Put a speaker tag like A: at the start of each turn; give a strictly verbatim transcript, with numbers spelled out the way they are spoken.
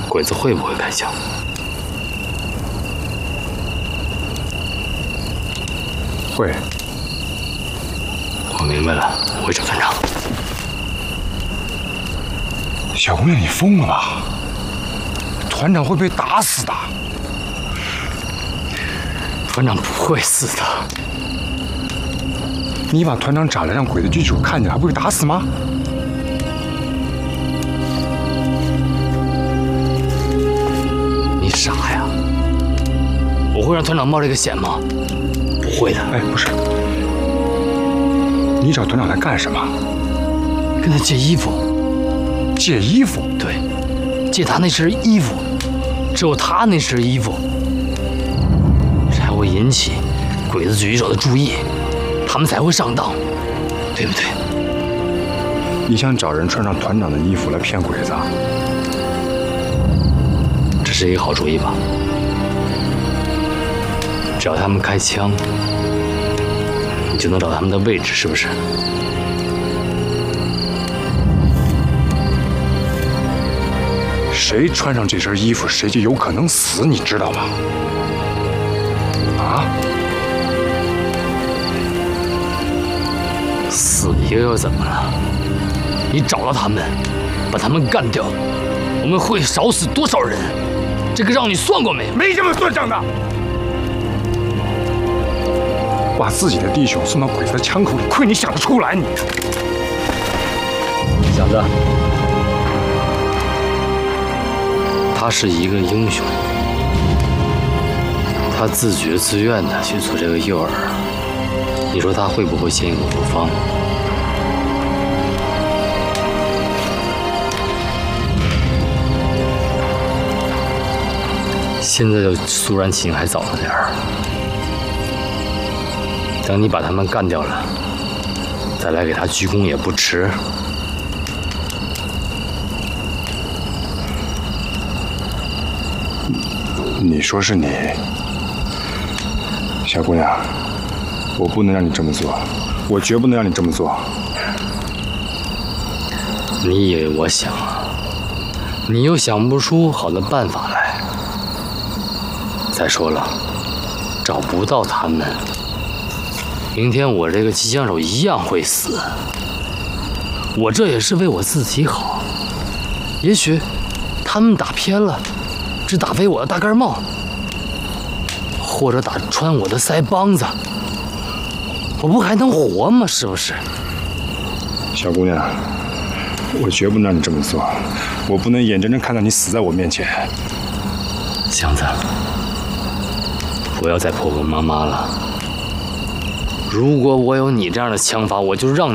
A: 鬼子会不会开枪？
B: 会。
A: 我明白了，我会找团长。
B: 小姑娘，你疯了吧？团长会被打死的。
A: 团长不会死的。
B: 你把团长斩了，让鬼子狙击手看见，还不会打死吗？
A: 你傻呀！我会让团长冒这个险吗？不会的。
B: 哎，不是。你找团长来干什么？
A: 跟他借衣服。
B: 借衣服？
A: 对，借他那身衣服，只有他那身衣服，才会引起鬼子狙击手的注意，他们才会上当，对不对？
B: 你想找人穿上团长的衣服来骗鬼子？
A: 这是一个好主意吧？只要他们开枪，你就能找他们的位置，是不是？
B: 谁穿上这身衣服，谁就有可能死，你知道吗？啊？
A: 死一个又怎么了？你找到他们，把他们干掉，我们会少死多少人？这个账你算过没？
B: 没这么算账的。把自己的弟兄送到鬼子的枪口里，亏你想得出来你！
A: 小子。他是一个英雄，他自觉自愿的去做这个诱饵，你说他会不会先有毒方？现在就肃然起敬还早了点儿，等你把他们干掉了，再来给他鞠躬也不迟。
B: 你说是你，小姑娘，我不能让你这么做，我绝不能让你这么做。
A: 你以为我想啊？你又想不出好的办法来。再说了，找不到他们，明天我这个机枪手一样会死。我这也是为我自己好。也许他们打偏了。只打飞我的大盖帽，或者打穿我的腮帮子，我不还能活吗？是不是？
B: 小姑娘，我绝不能让你这么做，我不能眼睁睁看到你死在我面前。
A: 祥子，不要再破我妈妈了。如果我有你这样的枪法，我就让你。